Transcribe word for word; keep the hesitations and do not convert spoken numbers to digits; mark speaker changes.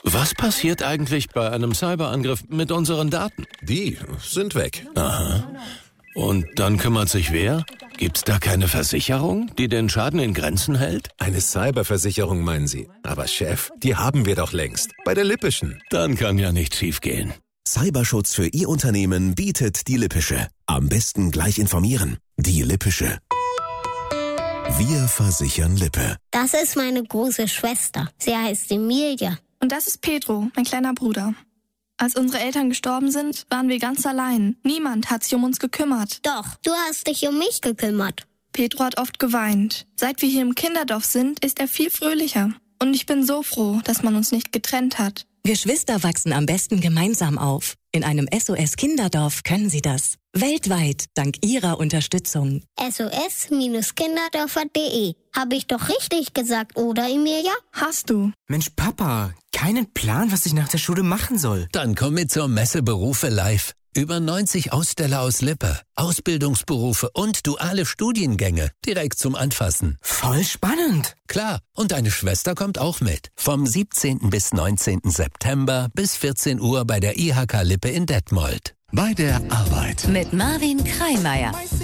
Speaker 1: Was passiert eigentlich bei einem Cyberangriff mit unseren Daten?
Speaker 2: Die sind weg.
Speaker 1: Aha. Und dann kümmert sich wer? Gibt's da keine Versicherung, die den Schaden in Grenzen hält?
Speaker 2: Eine Cyberversicherung, meinen Sie? Aber Chef, die haben wir doch längst. Bei der Lippischen.
Speaker 1: Dann kann ja nichts schiefgehen.
Speaker 3: Cyberschutz für Ihr Unternehmen bietet die Lippische. Am besten gleich informieren. Die Lippische. Wir versichern Lippe.
Speaker 4: Das ist meine große Schwester. Sie heißt Emilia.
Speaker 5: Und das ist Pedro, mein kleiner Bruder. Als unsere Eltern gestorben sind, waren wir ganz allein. Niemand hat sich um uns gekümmert.
Speaker 4: Doch, du hast dich um mich gekümmert.
Speaker 5: Pedro hat oft geweint. Seit wir hier im Kinderdorf sind, ist er viel fröhlicher. Und ich bin so froh, dass man uns nicht getrennt hat.
Speaker 6: Geschwister wachsen am besten gemeinsam auf. In einem S O S-Kinderdorf können sie das. Weltweit, dank ihrer Unterstützung.
Speaker 4: S O S Kinderdörfer punkt de. Habe ich doch richtig gesagt, oder, Emilia?
Speaker 5: Hast du?
Speaker 7: Mensch, Papa, keinen Plan, was ich nach der Schule machen soll.
Speaker 8: Dann komm mit zur Messe Berufe live. Über neunzig Aussteller aus Lippe, Ausbildungsberufe und duale Studiengänge direkt zum Anfassen.
Speaker 7: Voll spannend.
Speaker 8: Klar, und deine Schwester kommt auch mit. Vom siebzehnten bis neunzehnten September bis vierzehn Uhr bei der I H K Lippe in Detmold.
Speaker 3: Bei der Arbeit.
Speaker 9: Mit Marvin Kreimeier.